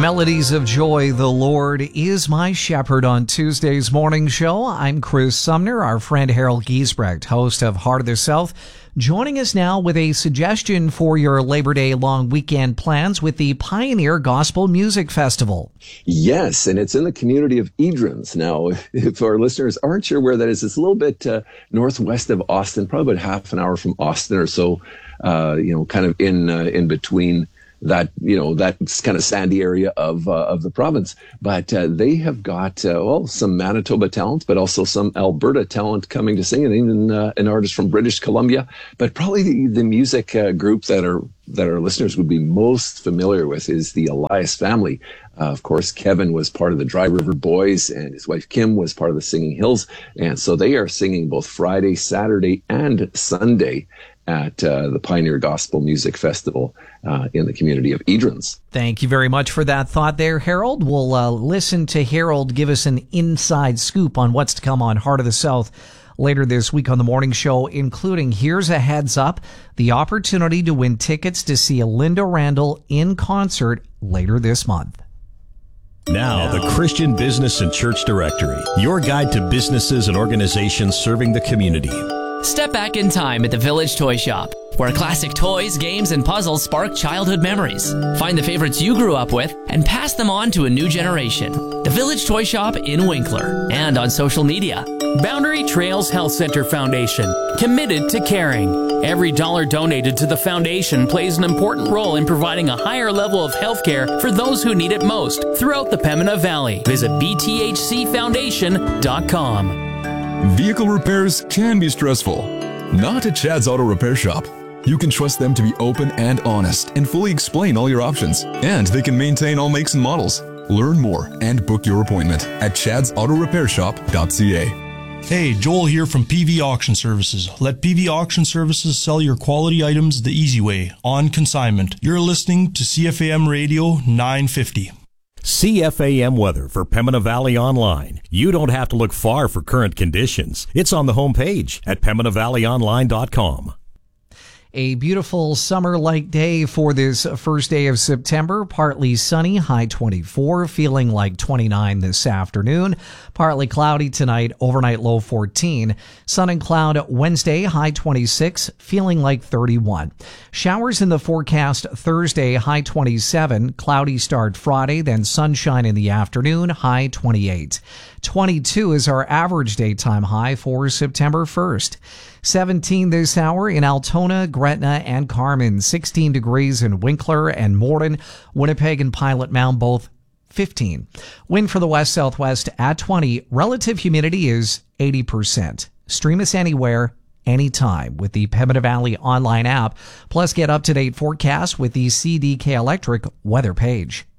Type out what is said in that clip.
Melodies of Joy, the Lord is my shepherd on Tuesday's morning show. I'm Chris Sumner, our friend Harold Giesbrecht, host of Heart of the South, joining us now with a suggestion for your Labor Day long weekend plans with the Pioneer Gospel Music Festival. Yes, and it's in the community of Edrons. Now, if our listeners aren't sure where that is, it's a little bit northwest of Austin, probably about half an hour from Austin or so, kind of in between that, that kind of sandy area of the province. But they have got, some Manitoba talent, but also some Alberta talent coming to sing, and even an artist from British Columbia. But probably the music group that our listeners would be most familiar with is the Elias family. Of course, Kevin was part of the Dry River Boys, and his wife Kim was part of the Singing Hills. And so they are singing both Friday, Saturday, and Sunday at the Pioneer Gospel Music Festival in the community of Edrons. Thank you very much for that thought there, Harold. We'll listen to Harold give us an inside scoop on what's to come on Heart of the South later this week on the morning show, including, here's a heads up, the opportunity to win tickets to see Linda Randall in concert later this month. Now, the Christian Business and Church Directory, your guide to businesses and organizations serving the community. Step back in time at the Village Toy Shop, where classic toys, games, and puzzles spark childhood memories. Find the favorites you grew up with and pass them on to a new generation. The Village Toy Shop in Winkler and on social media. Boundary Trails Health Center Foundation, committed to caring. Every dollar donated to the foundation plays an important role in providing a higher level of health care for those who need it most throughout the Pembina Valley. Visit bthcfoundation.com. Vehicle repairs can be stressful. Not at Chad's Auto Repair Shop. You can trust them to be open and honest and fully explain all your options. And they can maintain all makes and models. Learn more and book your appointment at chadsautorepairshop.ca. Hey, Joel here from PV Auction Services. Let PV Auction Services sell your quality items the easy way, on consignment. You're listening to CFAM Radio 950. CFAM weather for Pembina Valley Online. You don't have to look far for current conditions. It's on the homepage at PembinaValleyOnline.com. A beautiful summer-like day for this first day of September. Partly sunny, high 24, feeling like 29 this afternoon. Partly cloudy tonight, overnight low 14. Sun and cloud Wednesday, high 26, feeling like 31. Showers in the forecast Thursday, high 27. Cloudy start Friday, then sunshine in the afternoon, high 28. 22 is our average daytime high for September 1st. 17 this hour in Altona, Gretna, and Carmen. 16 degrees in Winkler and Morden. Winnipeg and Pilot Mound both 15. Wind for the west-southwest at 20. Relative humidity is 80%. Stream us anywhere, anytime with the Pembina Valley online app. Plus, get up-to-date forecasts with the CDK Electric weather page.